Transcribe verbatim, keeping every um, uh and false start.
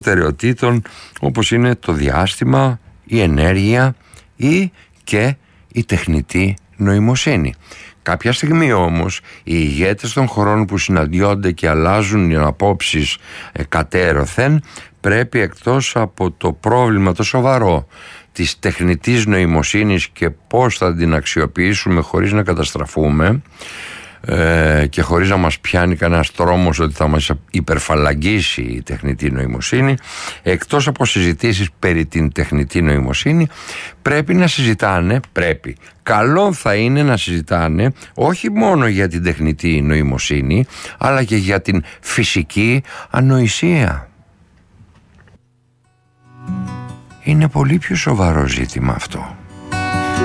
στερεοτήτων όπως είναι το διάστημα, η ενέργεια ή και η τεχνητή νοημοσύνη. Κάποια στιγμή όμως οι ηγέτες των χωρών που συναντιόνται και αλλάζουν οι απόψεις ε, κατέρωθεν πρέπει, εκτός από το πρόβλημα το σοβαρό της τεχνητής νοημοσύνης και πώς θα την αξιοποιήσουμε χωρίς να καταστραφούμε ε, και χωρίς να μας πιάνει κανένας τρόμος ότι θα μας υπερφαλαγγίσει η τεχνητή νοημοσύνη, εκτός από συζητήσεις περί την τεχνητή νοημοσύνη πρέπει να συζητάνε, πρέπει, καλό θα είναι να συζητάνε όχι μόνο για την τεχνητή νοημοσύνη αλλά και για την φυσική ανοησία. Είναι πολύ πιο σοβαρό ζήτημα αυτό.